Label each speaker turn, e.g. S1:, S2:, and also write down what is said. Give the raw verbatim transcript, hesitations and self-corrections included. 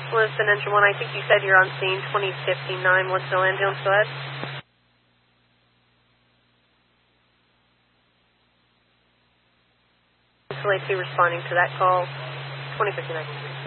S1: Listen, Engine one, I think you said you're on scene twenty fifty-nine. What's the ambulance? Go ahead. S L A two responding to that call, twenty fifty-nine.